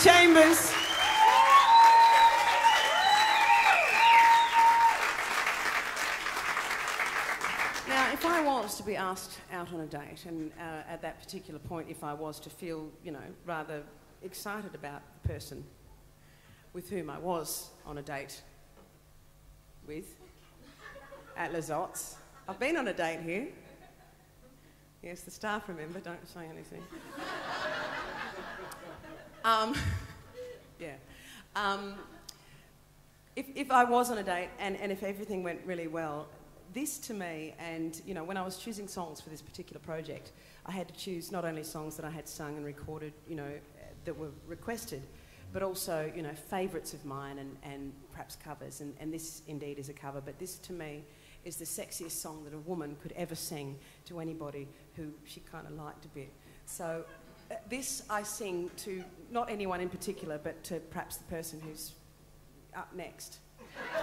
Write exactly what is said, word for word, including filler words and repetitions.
Chambers. Now, if I was to be asked out on a date, and uh, at that particular point, if I was to feel, you know, rather excited about the person with whom I was on a date with at Les Ots. I've been on a date here. Yes, the staff remember, don't say anything. um, yeah. Um, if, if I was on a date and, and if everything went really well, this to me, and you know, when I was choosing songs for this particular project, I had to choose not only songs that I had sung and recorded, you know, that were requested, but also, you know, favourites of mine and, and perhaps covers. And, and this indeed is a cover, but this to me is the sexiest song that a woman could ever sing to anybody who she kind of liked a bit. So uh, this I sing to not anyone in particular, but to perhaps the person who's up next.